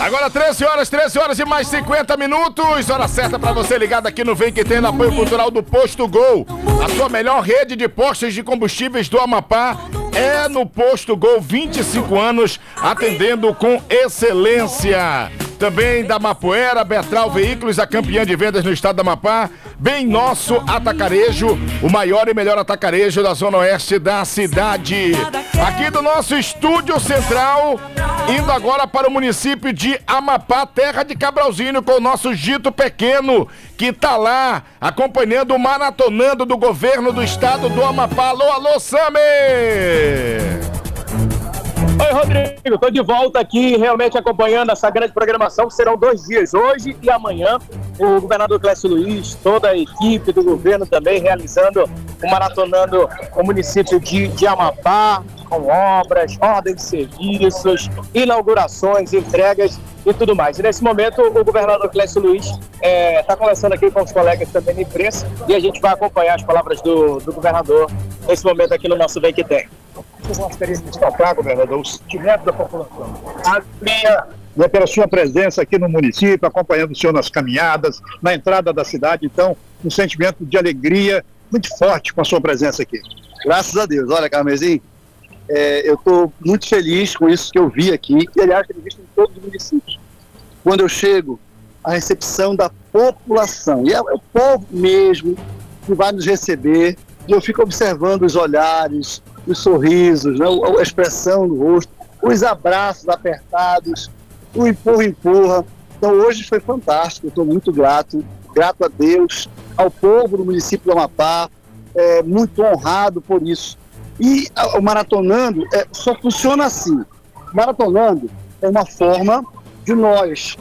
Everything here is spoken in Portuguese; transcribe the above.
Agora 13 horas e mais 50 minutos. Hora certa pra você ligado aqui no Vem Que Tem, no apoio cultural do Posto Gol. A sua melhor rede de postos de combustíveis do Amapá é no Posto Gol, 25 anos, atendendo com excelência. Também da Mapoera, Betral Veículos, a campeã de vendas no estado do Amapá. Bem Nosso Atacarejo, o maior e melhor atacarejo da zona oeste da cidade. Aqui do nosso estúdio central, indo agora para o município de Amapá, terra de Cabralzinho, com o nosso Gito Pequeno, que tá lá acompanhando o maratonando do governo do estado do Amapá. Alô, alô, Sami! Oi, Rodrigo, tô de volta aqui realmente acompanhando essa grande programação, que serão 2 dias, hoje e amanhã. O governador Clécio Luiz, toda a equipe do governo também realizando o maratonando o município de Amapá, com obras, ordem de serviços, inaugurações, entregas e tudo mais. E nesse momento o governador Clécio Luiz está conversando aqui com os colegas também da imprensa e a gente vai acompanhar as palavras do governador nesse momento aqui no nosso Vem Que Tem. Vocês gostariam de destacar, governador, o sentimento da população? Pela sua presença aqui no município, acompanhando o senhor nas caminhadas, na entrada da cidade, então, um sentimento de alegria muito forte com a sua presença aqui. Graças a Deus. Olha, Carmezinho, eu estou muito feliz com isso que eu vi aqui, que aliás tenho visto em todos os municípios. Quando eu chego, a recepção da população, e é o povo mesmo que vai nos receber, e eu fico observando os olhares, os sorrisos, né, a expressão do rosto, os abraços apertados, o empurra. Então hoje foi fantástico, eu estou muito grato a Deus, ao povo do município do Amapá, muito honrado por isso. E o maratonando só funciona assim. Maratonando é uma forma de nós